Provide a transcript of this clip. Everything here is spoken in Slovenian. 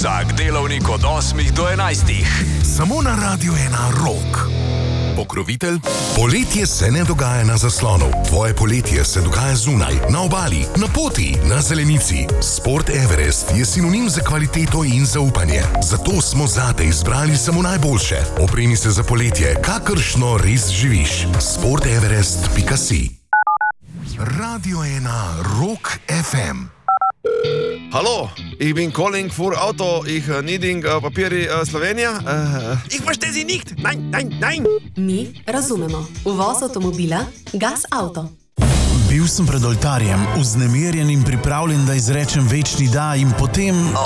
Vsak delovnik od 8 do 11. Samo na Radio 1 Rock. Pokrovitelj? Poletje se ne dogaja na zaslonu. Tvoje poletje se dogaja zunaj, na obali, na poti, na zelenici. Sport Everest je sinonim za kvaliteto in zaupanje. Zato smo zate izbrali samo najboljše. Opremi se za poletje, kakršno res živiš. sporteverest.si. Radio 1 Rock FM. Hallo, ich bin calling für Auto. Ich needing Papieri Slowenija. Ich verstehe Sie nicht. Nein, nein, nein. Mi razumemo. Uvoz avtomobila Gas Auto. Bil sem pred oltarjem, vznemirjen in pripravljen, da izrečem večni da in potem...